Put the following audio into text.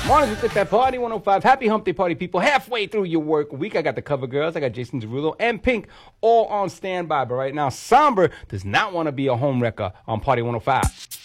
Morning, it's that Party 105. Happy Hump Day Party, people. Halfway through your work week, I got the cover girls. I got Jason Derulo and Pink all on standby. But right now, Somber does not want to be a home wrecker on Party 105.